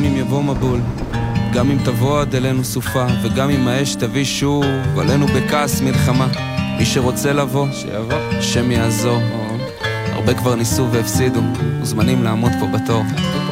גם אם יבוא מבול, גם אם תבוא עד אלינו סופה, וגם אם האש תביא שוב עלינו בכעס מלחמה. מי שרוצה לבוא, שיבוא, שם יעזור. הרבה כבר ניסו והפסידו, מוזמנים לעמוד פה בתור.